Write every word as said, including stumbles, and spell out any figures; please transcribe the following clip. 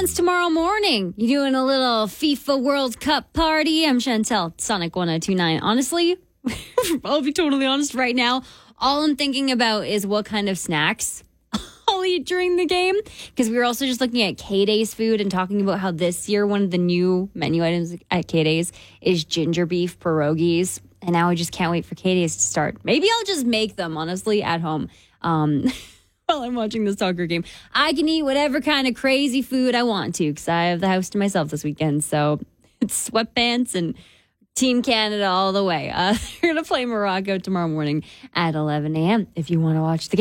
plans tomorrow morning? You doing a little FIFA World Cup party? I'm Chantel, Sonic one oh two nine. Honestly, I'll be totally honest right now. All I'm thinking about is what kind of snacks I'll eat during the game. Because we were also just looking at K-Day's food and talking about how this year one of the new menu items at K-Day's is ginger beef pierogies. And now I just can't wait for K-Day's to start. Maybe I'll just make them, honestly, at home. Um... While I'm watching the soccer game, I can eat whatever kind of crazy food I want to because I have the house to myself this weekend. So it's sweatpants and Team Canada all the way. Uh, they're going to play Morocco tomorrow morning at eleven a.m. if you want to watch the game.